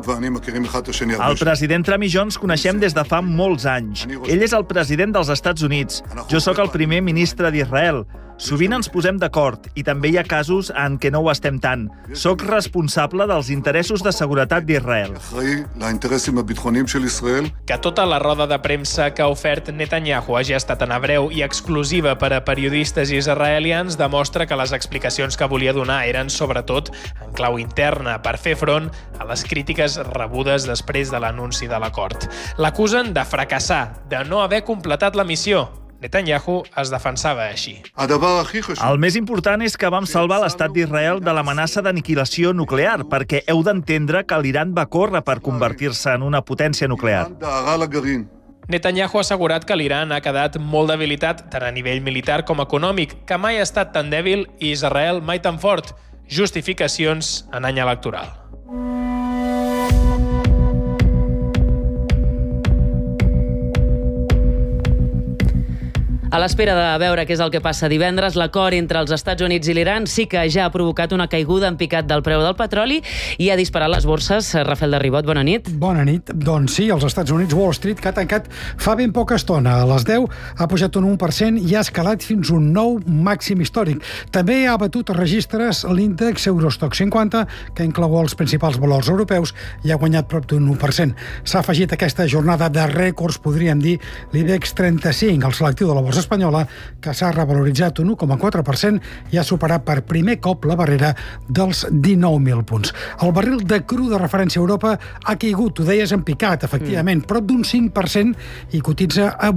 El president Trump i jo ens coneixem des de fa molts anys. Ell és el president dels Estats Units. Jo sóc el primer ministre d'Israel. Sovint ens posem d'acord i també hi ha casos en què no ho estem tant. Soc responsable dels interessos de seguretat d'Israel. Que tota la roda de premsa que ha ofert Netanyahu hagi estat en hebreu i exclusiva per a periodistes israelians demostra que les explicacions que volia donar eren sobretot en clau interna per fer front a les crítiques rebudes després de l'anunci de l'acord. L'acusen de fracassar, de no haver completat la missió. Netanyahu es defensava així. El més important és que vam salvar l'estat d'Israel de l'amenaça d'aniquilació nuclear, perquè heu d'entendre que l'Iran va córrer per convertir-se en una potència nuclear. Netanyahu ha assegurat que l'Iran ha quedat molt debilitat tant a nivell militar com econòmic, que mai ha estat tan dèbil i Israel mai tan fort. Justificacions en any electoral. A l'espera de veure què és el que passa divendres, l'acord entre els Estats Units i l'Iran sí que ja ha provocat una caiguda en picat del preu del petroli i ha disparat les borses. Rafael de Ribot, bona nit. Bona nit. Doncs sí, als Estats Units Wall Street, que ha tancat fa ben poca estona. A les 10 ha pujat un 1% i ha escalat fins un nou màxim històric. També ha batut registres l'índex Eurostock 50, que inclou els principals valors europeus, i ha guanyat prop d'un 1%. S'ha afegit aquesta jornada de rècords, podríem dir, l'IBEX 35, el selectiu de la borsa espanyola, que s'ha revaloritzat un 1,4% i ha superat per primer cop la barrera dels 19.000 punts. El barril de cru de referència a Europa ha caigut, ho deies, en picat, efectivament, prop d'un 5% i cotitza a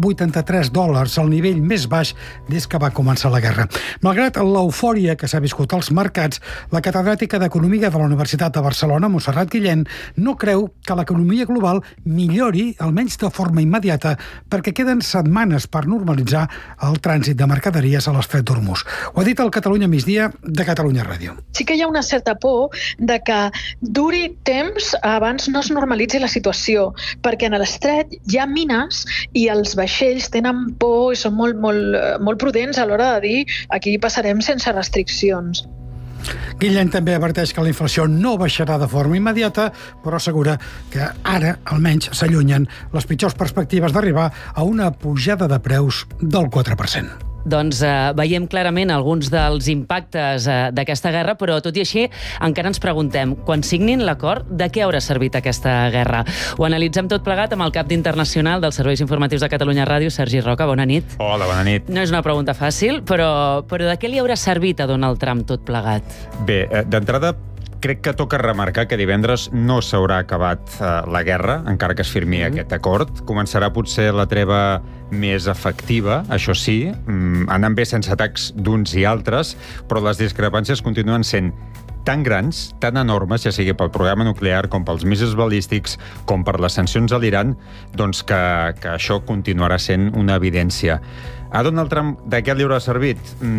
$83, el nivell més baix des que va començar la guerra. Malgrat l'eufòria que s'ha viscut als mercats, la catedràtica d'Economia de la Universitat de Barcelona, Montserrat Guillén, no creu que l'economia global millori, almenys de forma immediata, perquè queden setmanes per normalitzar el trànsit de mercaderies a l'Estret d'Hormuz. Ho ha dit el Catalunya Migdia de Catalunya Ràdio. Sí que hi ha una certa por de que duri temps abans no es normalitzi la situació, perquè en l'estret hi ha mines i els vaixells tenen por i són molt prudents a l'hora de dir aquí passarem sense restriccions. Guillén també adverteix que la inflació no baixarà de forma immediata, però assegura que ara, almenys, s'allunyen les pitjors perspectives d'arribar a una pujada de preus del 4%. Doncs veiem clarament alguns dels impactes d'aquesta guerra, però tot i així encara ens preguntem, quan signin l'acord, de què haurà servit aquesta guerra? Ho analitzem tot plegat amb el cap d'internacional dels Serveis Informatius de Catalunya Ràdio, Sergi Roca. Bona nit. Hola, bona nit. No és una pregunta fàcil, però de què li haurà servit a Donald Trump tot plegat? Bé, d'entrada, crec que toca remarcar que divendres no s'haurà acabat la guerra, encara que es firmi aquest acord. Començarà potser la treva més efectiva, això sí, anant bé sense atacs d'uns i altres, però les discrepàncies continuen sent tan grans, tan enormes, ja sigui pel programa nuclear, com pels míssils balístics, com per les sancions a l'Iran, doncs que això continuarà sent una evidència. A Donald Trump, de què li haurà servit?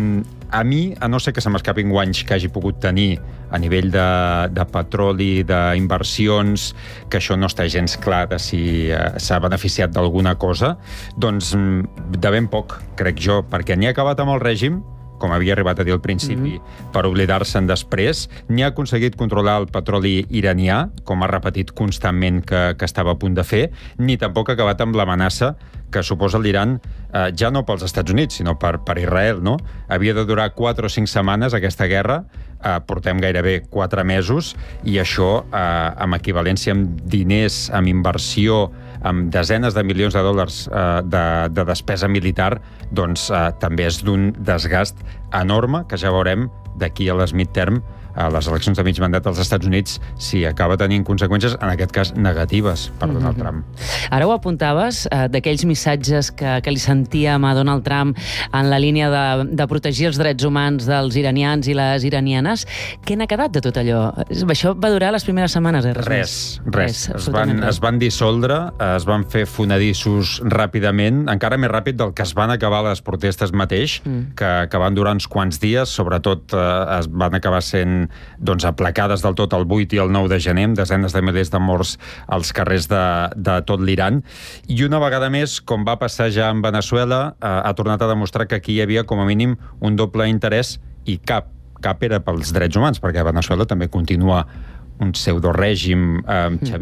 A mi, a no ser que se m'escapin guanys que hagi pogut tenir a nivell de petroli, d'inversions, que això no està gens clar de si s'ha beneficiat d'alguna cosa, doncs de ben poc, crec jo, perquè ni ha acabat amb el règim, com havia arribat a dir al principi, per oblidar-se'n després, ni ha aconseguit controlar el petroli iranià, com ha repetit constantment que estava a punt de fer, ni tampoc ha acabat amb l'amenaça que suposa l'Iran, ja no pels Estats Units, sinó per Israel, no? Havia de durar 4 o 5 setmanes, aquesta guerra, portem gairebé 4 mesos, i això, amb equivalència amb diners, amb inversió, amb desenes de milions de dòlars de despesa militar, doncs també és d'un desgast enorme, que ja veurem d'aquí a les midterm, a les eleccions de mig mandat als Estats Units, si acaba tenint conseqüències, en aquest cas, negatives per Donald Trump. Ara ho apuntaves, d'aquells missatges que li sentíem a Donald Trump en la línia de protegir els drets humans dels iranians i les iranianes. Què n'ha quedat de tot allò? Això va durar les primeres setmanes, Res. Es van dissoldre, es van fer fonedissos ràpidament, encara més ràpid del que es van acabar les protestes mateix, que van durar uns quants dies, sobretot es van acabar sent aplacades del tot el 8 i el 9 de gener, amb desenes de milers de morts als carrers de tot l'Iran. I una vegada més, com va passar ja en Veneçuela, ha tornat a demostrar que aquí hi havia com a mínim un doble interès, i cap era pels drets humans, perquè a Veneçuela també continua un pseudorègim